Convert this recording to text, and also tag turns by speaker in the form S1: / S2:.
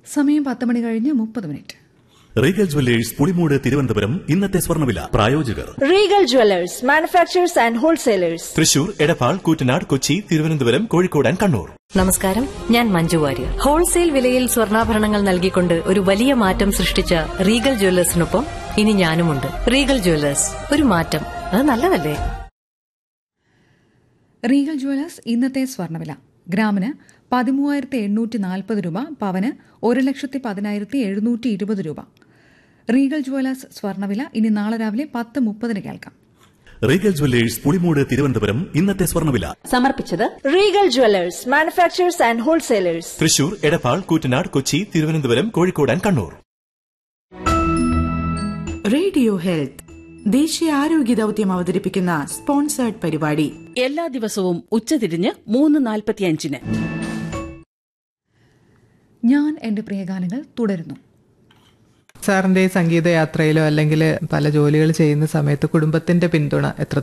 S1: സമയം 10 മണി കഴിഞ്ഞ് 30 minute.
S2: Regal Jewellers Pulimoodu Thiruvananthapuram. ഇന്നത്തെ സ്വർണ്ണവില പ്രായോജകർ
S3: Regal Jewellers manufacturers and wholesalers.
S2: Thrissur, Edappal, Koottanad, Kochi, Thiruvananthapuram, Kozhikode and Kannur.
S4: നമസ്കാരം, ഞാൻ മഞ്ജു വാര്യർ. ഹോൾസെയിൽ വിലയിൽ സ്വർണ്ണാഭരണങ്ങൾ നൽകിക്കൊണ്ട് ഒരു വലിയ മാറ്റം സൃഷ്ടിച്ച റീഗൽ ജ്വല്ലേഴ്സിനൊപ്പം ഇനി ഞാനുമുണ്ട്. റീഗൽ ജ്വല്ലേഴ്സ്, ഒരു മാറ്റം, അത് നല്ലതല്ലേ?
S1: റീഗൽ ജ്വല്ലേഴ്സ് ഇന്നത്തെ സ്വർണ്ണവില ഗ്രാമിന് 13,840 രൂപ, പവന് 1,10,720 രൂപ. റീഗൽ ജ്വല്ലേഴ്സ് സ്വർണ്ണവില ഇനി നാളെ രാവിലെ 10:30 കേൾക്കാം.
S2: Regal Jewellers Pulimoodu Thiruvananthapuram. ഇന്നത്തെ സ്വർണ്ണവില
S3: സമർപ്പിച്ചത് Regal Jewellers manufacturers and wholesalers.
S2: Thrissur, Edappal, Koottanad, Kochi, Thiruvananthapuram, Kozhikode and Kannur.
S5: Radio health ദേശീയ ആരോഗ്യ ദൌത്യം അവതരിപ്പിക്കുന്ന സ്പോൺസേർഡ് പരിപാടി
S6: എല്ലാ ദിവസവും ഉച്ചതിരിഞ്ഞ് 3:45.
S1: ഞാൻ എന്റെ പ്രിയഗാനങ്ങൾ തുടരുന്നു.
S7: സാറിന്റെ സംഗീതയാത്രയിലോ അല്ലെങ്കിൽ പല ജോലികൾ ചെയ്യുന്ന സമയത്ത് കുടുംബത്തിന്റെ പിന്തുണ എത്ര